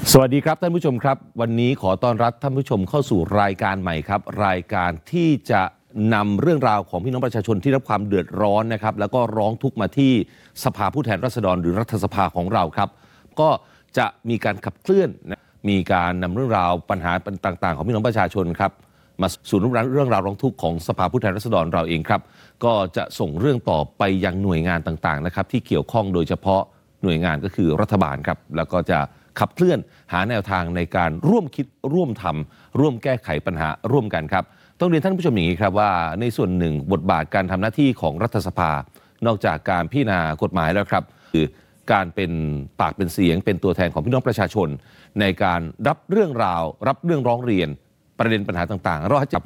สวัสดีครับท่านผู้ชมครับวันนี้ขอต้อนรับท่านผู้ชมเข้าสู่รายการใหม่ครับรายการที่จะนำเรื่องราวของพี่น้องประชาชนที่รับความเดือดร้อนนะครับแล้วก็ร้องทุกข์มาที่สภาผู้แทนราษฎรหรือรัฐสภาของเราครับก็จะมีการขับเคลื่อนมีการนำเรื่องราวปัญหาต่างๆของพี่น้องประชาชนครับมาสู่เรื่องราวร้องทุกข์ของสภาผู้แทนราษฎรเราเองครับก็จะส่งเรื่องต่อไปยังหน่วยงานต่างๆนะครับที่เกี่ยวข้องโดยเฉพาะหน่วยงานก็คือรัฐบาลครับแล้วก็จะขับเคลื่อนหาแนวทางในการร่วมคิดร่วมทำร่วมแก้ไขปัญหาร่วมกันครับต้องเรียนท่านผู้ชมอย่างนี้ครับว่าในส่วนหนึ่งบทบาทการทำหน้าที่ของรัฐสภานอกจากการพิจารณากฎหมายแล้วครับคือการเป็นปากเป็นเสียงเป็นตัวแทนของพี่น้องประชาชนในการรับเรื่องราวรับเรื่องร้องเรียนประเด็นปัญหาต่างๆเราจะ